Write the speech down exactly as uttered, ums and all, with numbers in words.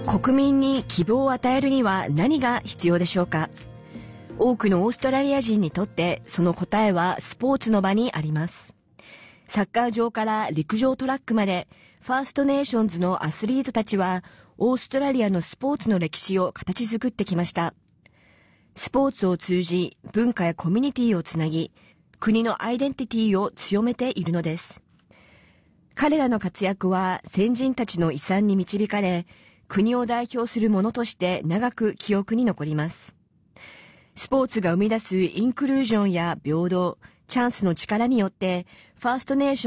国民に希望を与えるには何が必要でしょうか。多くのオーストラリア人にとってその答えはスポーツの場にあります。サッカー場から陸上トラックまでファーストネーションズのアスリートたちはオーストラリアのスポーツの歴史を形作ってきました。スポーツを通じ文化やコミュニティをつなぎ、国のアイデンティティを強めているのです。彼らの活躍は先人たちの遺産に導かれ、国を代表するものとして長く記憶に残ります。スポーツが生み出すインクルージョンや平等、チャンスの力によって、ファーストネーション